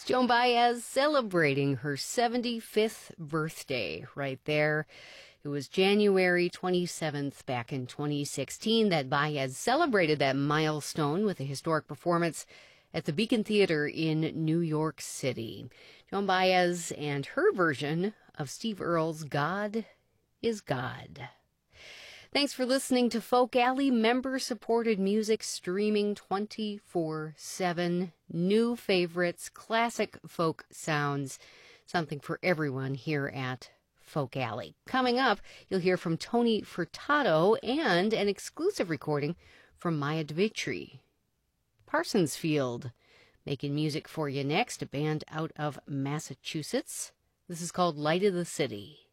Joan Baez celebrating her 75th birthday right there. It was January 27th back in 2016 that Baez celebrated that milestone with a historic performance at the Beacon Theater in New York City. Joan Baez and her version of Steve Earle's God is God. Thanks for listening to Folk Alley, member-supported music streaming 24/7. New favorites, classic folk sounds, something for everyone here at Folk Alley. Coming up, you'll hear from Tony Furtado and an exclusive recording from Maya Dmitri. Parsonsfield making music for you next, a band out of Massachusetts. This is called Light of the City.